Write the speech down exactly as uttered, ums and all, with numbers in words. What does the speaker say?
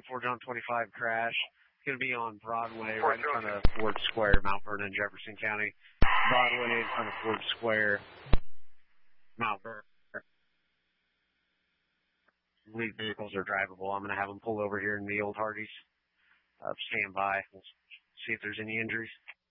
four John twenty-five crash. It's going to be on Broadway, right in front of Ford Square, Mount Vernon, Jefferson County. Broadway in front of Ford Square, Mount Vernon. Lead vehicles are drivable. I'm going to have them pull over here in the old Hardee's. Uh, stand by. We'll see if there's any injuries.